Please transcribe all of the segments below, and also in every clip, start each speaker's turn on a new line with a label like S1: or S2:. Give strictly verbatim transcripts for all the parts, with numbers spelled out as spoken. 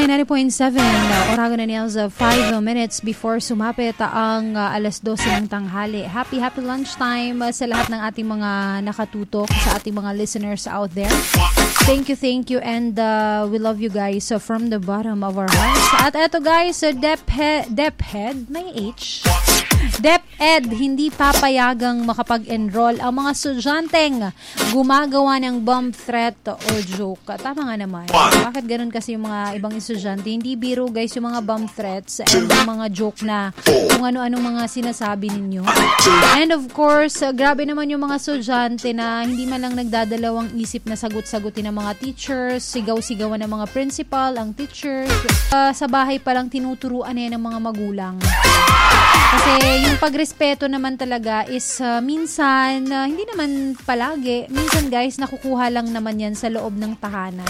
S1: Line ninety point seven, Oragon and Niels, uh, five minutes before sumapit ang uh, alas dose ng tanghali. Happy, happy lunchtime uh, sa lahat ng ating mga nakatutok, sa ating mga listeners out there. Thank you, thank you, and uh, we love you guys uh, from the bottom of our hearts. At eto guys, uh, DepEd, DepEd, may H. DepEd, hindi papayagang makapag-enroll ang mga estudyanteng gumagawa ng bomb threat o joke. Tama nga naman. Bakit ganun kasi yung mga ibang estudyante? Hindi biro guys yung mga bomb threats and yung mga joke na kung ano-anong mga sinasabi ninyo. And of course, uh, grabe naman yung mga estudyante na hindi man lang nagdadalawang isip na sagot-sagutin ng mga teachers, sigaw-sigawan ng mga principal, ang teachers. Uh, sa bahay palang tinuturuan na yan ng mga magulang. Kasi yung pagrespeto naman talaga is uh, minsan, uh, hindi naman palagi, minsan guys, nakukuha lang naman yan sa loob ng tahanan.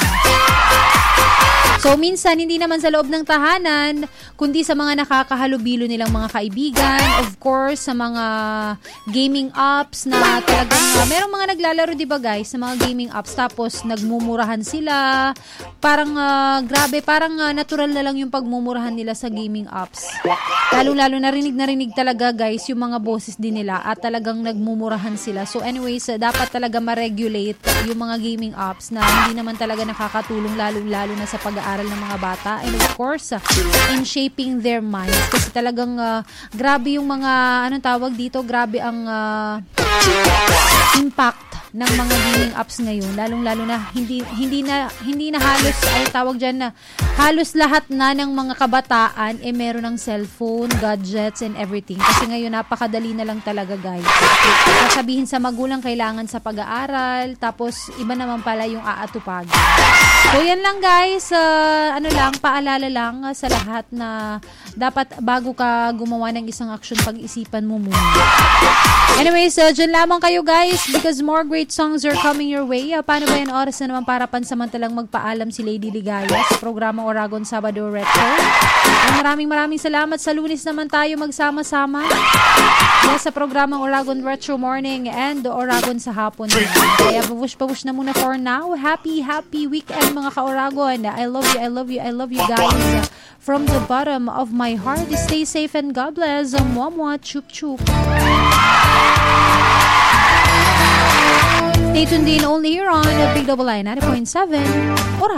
S1: So, minsan, hindi naman sa loob ng tahanan, kundi sa mga nakakahalubilo nilang mga kaibigan, of course, sa mga gaming apps na talagang, uh, merong mga naglalaro, di ba guys, sa mga gaming apps, tapos nagmumurahan sila, parang, uh, grabe, parang uh, natural na lang yung pagmumurahan nila sa gaming apps. Lalo-lalo, narinig na rinig talaga guys, yung mga boses din nila, at talagang nagmumurahan sila. So, anyways, uh, dapat talaga ma-regulate yung mga gaming apps na hindi naman talaga nakakatulong, lalo-lalo na sa pag-aaral ng mga bata, and of course uh, in shaping their minds, kasi talagang uh, grabe yung mga anong tawag dito, grabe ang uh, impact ng mga gaming apps ngayon, lalong-lalo na hindi hindi na hindi na halos ay tawag diyan na halos lahat na ng mga kabataan eh meron ng cellphone, gadgets and everything. Kasi ngayon napakadali na lang talaga guys. Sasabihin sa magulang kailangan sa pag-aaral, tapos iba naman pala yung aatupag. So yan lang guys, uh, ano lang, paalala lang uh, sa lahat na dapat bago ka gumawa ng isang action, pag-isipan mo muna. Anyways, uh, dyan lamang kayo guys, because more great songs are coming your way. Uh, paano ba yan, oras na naman para pansamantalang magpaalam si Lady Ligaya sa programa Oragon Sabado Retro. And maraming maraming salamat. Sa Lunes naman tayo magsama-sama. Yes, sa programa Oragon Retro Morning and Oragon sa hapon. Kaya babush-babush na muna for now. Happy, happy weekend mga ka-Oragon. I love you, I love you, I love you guys. From the bottom of my heart, stay safe and God bless. Mwah-mwah, chup-chup. Stay tuned in only here on Big Double I ninety point seven. Oragon.